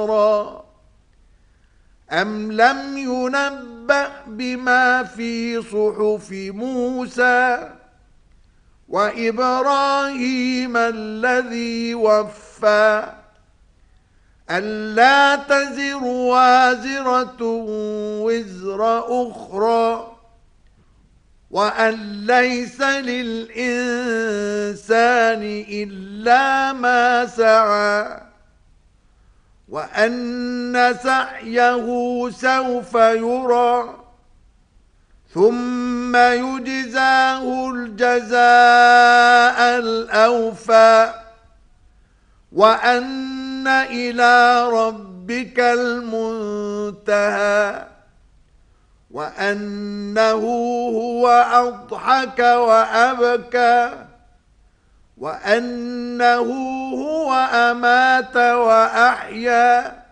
أم لم ينبأ بما في صحف موسى وإبراهيم الذي وفى ألا تزر وازرة وزر أخرى وأن ليس للإنسان إلا ما سعى وأن سعيه سوف يرى ثم يجزاه الجزاء الأوفى وأن إلى ربك المنتهى وأنه هو أضحك وأبكى وأنه هو أمات وأحيا